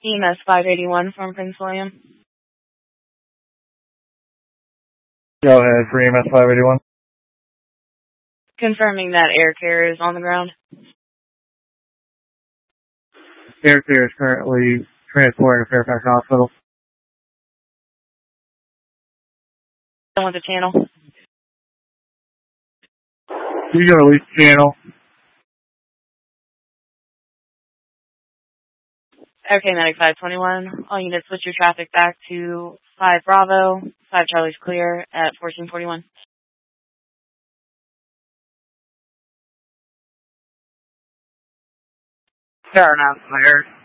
EMS 581 from Prince William. Go ahead for EMS 581. Confirming that air care is on the ground. Air care is currently transporting to Fairfax Hospital. Done with the channel. You can release the channel. Okay, Medic 521. All units, switch your traffic back to 5 Bravo, 5 Charlie's clear at 1441. Fair enough, cleared.